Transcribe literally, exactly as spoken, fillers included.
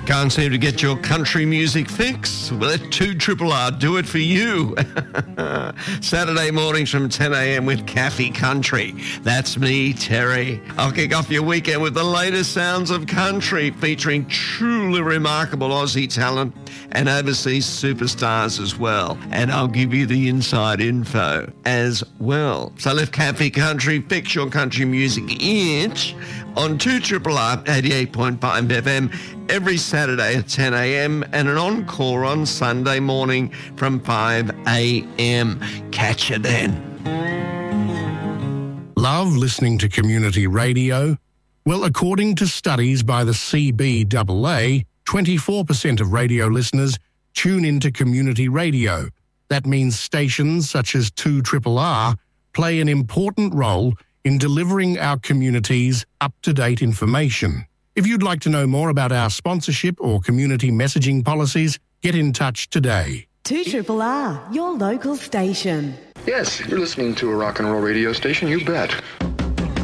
Can't seem to get your country music fix? Well, let two Triple R do it for you. Saturday mornings from ten a.m. with Caffey Country. That's me, Terry. I'll kick off your weekend with the latest sounds of country, featuring truly remarkable Aussie talent and overseas superstars as well. And I'll give you the inside info as well. So let Caffey Country fix your country music itch on two Triple R eighty-eight point five F M every Saturday at ten a.m. and an encore on Sunday morning from five a.m. Catch you then. Love listening to community radio? Well, according to studies by the C B A A, twenty-four percent of radio listeners tune into community radio. That means stations such as two Triple R play an important role in delivering our communities up-to-date information. If you'd like to know more about our sponsorship or community messaging policies, get in touch today. two Triple R, your local station. Yes, you're listening to a rock and roll radio station, you bet.